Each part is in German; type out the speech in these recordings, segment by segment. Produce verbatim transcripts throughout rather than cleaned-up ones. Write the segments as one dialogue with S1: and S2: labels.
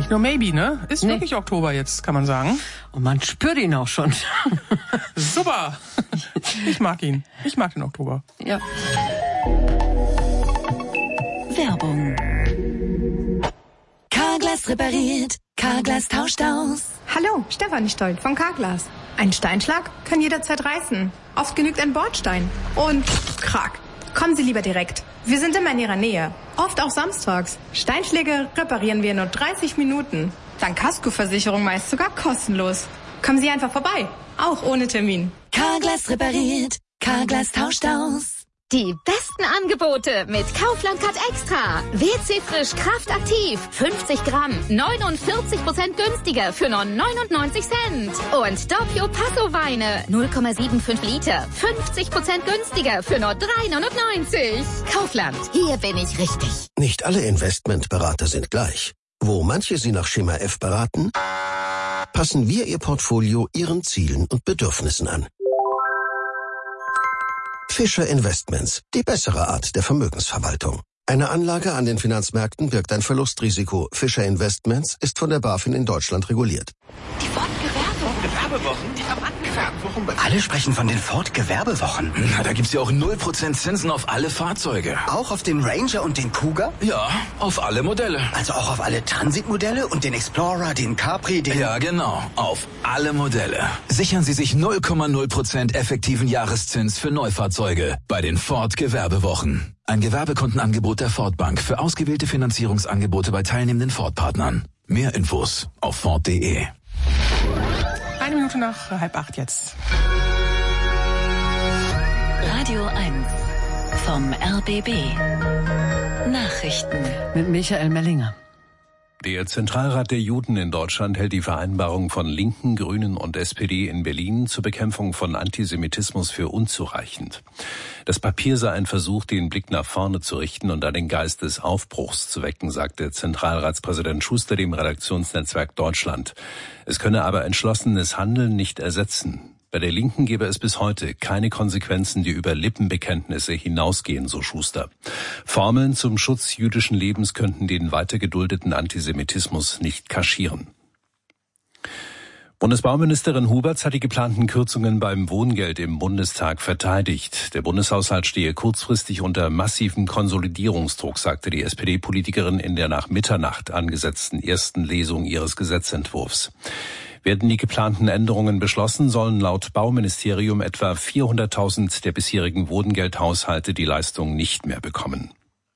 S1: No maybe, ne? Ist nee. wirklich Oktober jetzt, kann man sagen.
S2: Und man spürt ihn auch schon.
S1: Super. Ich mag ihn. Ich mag den Oktober.
S2: Ja.
S3: Werbung. Carglass repariert. Carglass tauscht aus.
S4: Hallo, Stefanie Stoll von Carglass. Ein Steinschlag kann jederzeit reißen. Oft genügt ein Bordstein. Und krack. Kommen Sie lieber direkt. Wir sind immer in Ihrer Nähe. Oft auch samstags. Steinschläge reparieren wir in nur dreißig Minuten. Dank Kaskoversicherung meist sogar kostenlos. Kommen Sie einfach vorbei. Auch ohne Termin.
S3: Carglass repariert. Carglass tauscht aus.
S5: Die besten Angebote mit Kaufland Cut Extra. W C Frisch Kraft aktiv. fünfzig Gramm. neunundvierzig Prozent günstiger für nur neunundneunzig Cent. Und Doppio Passo Weine. null Komma fünfundsiebzig Liter. fünfzig Prozent günstiger für nur drei neunundneunzig. Kaufland. Hier bin ich richtig.
S6: Nicht alle Investmentberater sind gleich. Wo manche Sie nach Schema F beraten, passen wir Ihr Portfolio Ihren Zielen und Bedürfnissen an. Fischer Investments, die bessere Art der Vermögensverwaltung. Eine Anlage an den Finanzmärkten birgt ein Verlustrisiko. Fischer Investments ist von der BaFin in Deutschland reguliert.
S7: Die Ford-Gewerbewochen, die haben Gewerbewochen. Alle sprechen von den Ford-Gewerbewochen.
S8: Na, da gibt's ja auch null Prozent Zinsen auf alle Fahrzeuge.
S7: Auch auf den Ranger und den Kuga?
S8: Ja, auf alle Modelle.
S7: Also auch auf alle Transitmodelle und den Explorer, den Capri, den...
S8: Ja, genau, auf alle Modelle. Sichern Sie sich null Komma null Prozent effektiven Jahreszins für Neufahrzeuge bei den Ford-Gewerbewochen. Ein Gewerbekundenangebot der Ford Bank für ausgewählte Finanzierungsangebote bei teilnehmenden Ford-Partnern. Mehr Infos auf Ford punkt de.
S1: Eine Minute nach halb acht jetzt.
S3: Radio eins vom R B B. Nachrichten
S2: mit Michael Mellinger.
S9: Der Zentralrat der Juden in Deutschland hält die Vereinbarung von Linken, Grünen und S P D in Berlin zur Bekämpfung von Antisemitismus für unzureichend. Das Papier sei ein Versuch, den Blick nach vorne zu richten und einen Geist des Aufbruchs zu wecken, sagte Zentralratspräsident Schuster dem Redaktionsnetzwerk Deutschland. Es könne aber entschlossenes Handeln nicht ersetzen. Bei der Linken gebe es bis heute keine Konsequenzen, die über Lippenbekenntnisse hinausgehen, so Schuster. Formeln zum Schutz jüdischen Lebens könnten den weiter geduldeten Antisemitismus nicht kaschieren. Bundesbauministerin Huberts hat die geplanten Kürzungen beim Wohngeld im Bundestag verteidigt. Der Bundeshaushalt stehe kurzfristig unter massivem Konsolidierungsdruck, sagte die S P D-Politikerin in der nach Mitternacht angesetzten ersten Lesung ihres Gesetzentwurfs. Werden die geplanten Änderungen beschlossen, sollen laut Bauministerium etwa vierhunderttausend der bisherigen Wohngeldhaushalte die Leistung nicht mehr bekommen.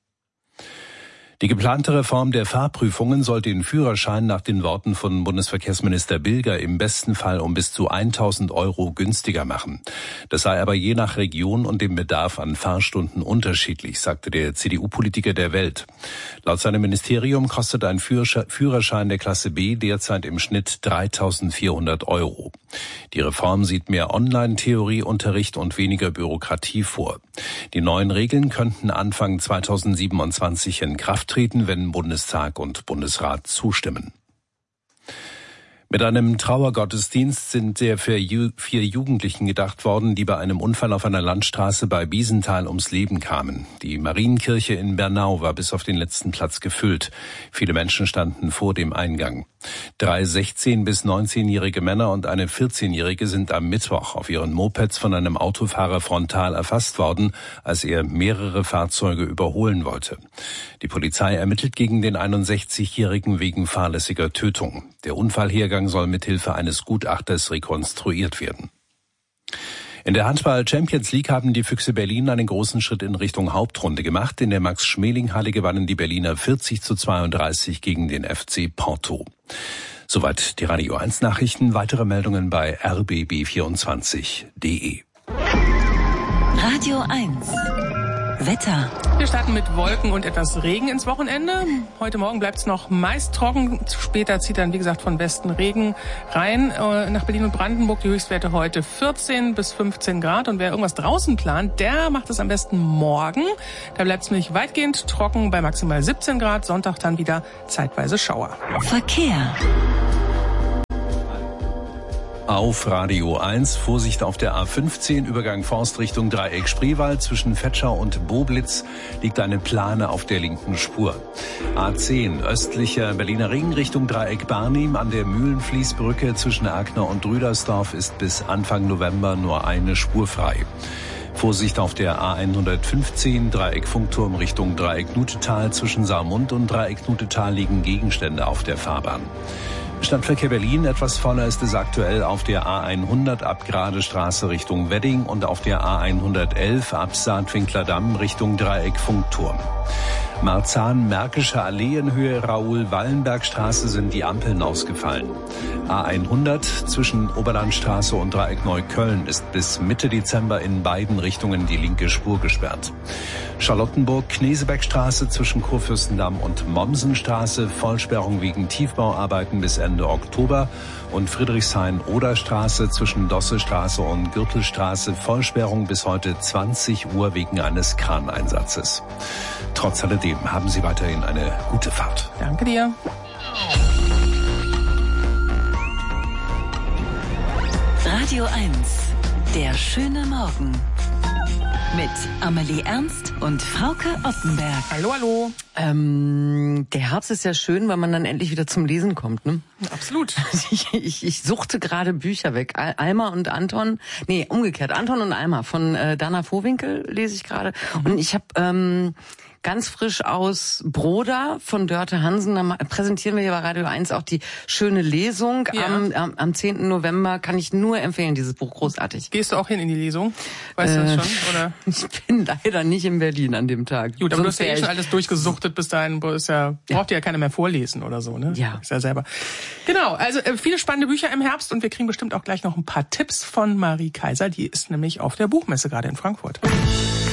S9: Die geplante Reform der Fahrprüfungen soll den Führerschein nach den Worten von Bundesverkehrsminister Bilger im besten Fall um bis zu tausend Euro günstiger machen. Das sei aber je nach Region und dem Bedarf an Fahrstunden unterschiedlich, sagte der C D U-Politiker der Welt. Laut seinem Ministerium kostet ein Führerschein der Klasse B derzeit im Schnitt dreitausendvierhundert Euro. Die Reform sieht mehr Online-Theorieunterricht und weniger Bürokratie vor. Die neuen Regeln könnten Anfang zweitausendsiebenundzwanzig in Kraft treten, wenn Bundestag und Bundesrat zustimmen. Mit einem Trauergottesdienst sind der vier Jugendlichen gedacht worden, die bei einem Unfall auf einer Landstraße bei Biesenthal ums Leben kamen. Die Marienkirche in Bernau war bis auf den letzten Platz gefüllt. Viele Menschen standen vor dem Eingang. Drei sechzehn- bis neunzehnjährige Männer und eine vierzehnjährige sind am Mittwoch auf ihren Mopeds von einem Autofahrer frontal erfasst worden, als er mehrere Fahrzeuge überholen wollte. Die Polizei ermittelt gegen den einundsechzigjährigen wegen fahrlässiger Tötung. Der Unfallhergang soll mithilfe eines Gutachters rekonstruiert werden. In der Handball-Champions League haben die Füchse Berlin einen großen Schritt in Richtung Hauptrunde gemacht. In der Max-Schmeling-Halle gewannen die Berliner vierzig zu zweiunddreißig gegen den F C Porto. Soweit die Radio eins Nachrichten. Weitere Meldungen bei r b b vierundzwanzig punkt de.
S3: Radio eins Wetter.
S1: Wir starten mit Wolken und etwas Regen ins Wochenende. Heute Morgen bleibt es noch meist trocken. Später zieht dann, wie gesagt, von Westen Regen rein. Nach Berlin und Brandenburg die Höchstwerte heute vierzehn bis fünfzehn Grad. Und wer irgendwas draußen plant, der macht es am besten morgen. Da bleibt es nämlich weitgehend trocken bei maximal siebzehn Grad. Sonntag dann wieder zeitweise Schauer.
S3: Verkehr.
S9: Auf Radio eins, Vorsicht auf der A fünfzehn, Übergang Forst Richtung Dreieck Spreewald. Zwischen Vetschau und Boblitz liegt eine Plane auf der linken Spur. A zehn, östlicher Berliner Ring Richtung Dreieck Barnim. An der Mühlenfließbrücke zwischen Erkner und Rüdersdorf ist bis Anfang November nur eine Spur frei. Vorsicht auf der A hundertfünfzehn, Dreieck Funkturm Richtung Dreieck Nutetal. Zwischen Saarmund und Dreieck Nutetal liegen Gegenstände auf der Fahrbahn. Stadtverkehr Berlin, etwas voller ist es aktuell auf der A hundert ab Gradestraße Richtung Wedding und auf der A hundertelf ab Saatwinkler-Damm Richtung Dreieck Funkturm. Marzahn-Märkische Alleenhöhe Raoul-Wallenberg-Straße sind die Ampeln ausgefallen. A hundert zwischen Oberlandstraße und Dreieck Neukölln ist bis Mitte Dezember in beiden Richtungen die linke Spur gesperrt. Charlottenburg-Knesebeckstraße zwischen Kurfürstendamm und Mommsenstraße, Vollsperrung wegen Tiefbauarbeiten bis Ende Oktober. Und Friedrichshain-Oder-Straße zwischen Dossestraße und Gürtelstraße, Vollsperrung bis heute zwanzig Uhr wegen eines Kraneinsatzes. Trotz alledem haben Sie weiterhin eine gute Fahrt.
S1: Danke dir.
S3: Radio eins, der schöne Morgen. Mit Amelie Ernst und Frauke Oppenberg.
S1: Hallo, hallo.
S2: Ähm, der Herbst ist ja schön, weil man dann endlich wieder zum Lesen kommt, ne?
S1: Absolut.
S2: Ich, ich, ich suchte gerade Bücher weg. Al- Alma und Anton, nee, umgekehrt, Anton und Alma von äh, Dana Vohwinkel lese ich gerade. Mhm. Und ich habe ähm, ganz frisch aus Broda von Dörte Hansen, da präsentieren wir hier bei Radio eins auch die schöne Lesung. Ja. Am, am, am zehnten November kann ich nur empfehlen, dieses Buch, großartig.
S1: Gehst du auch hin in die Lesung? Weißt äh, du das schon? Oder?
S2: Ich bin leider nicht in Berlin an dem Tag.
S1: Gut, aber Sonst du hast ja eh schon alles durchgesuchtet bis dahin, ist ja, braucht ja keiner mehr vorlesen oder so, ne?
S2: Ja.
S1: Ist ja selber. Genau, also äh, viele spannende Bücher im Herbst und wir kriegen bestimmt auch gleich noch ein paar Tipps von Marie Kaiser, die ist nämlich auf der Buchmesse gerade in Frankfurt.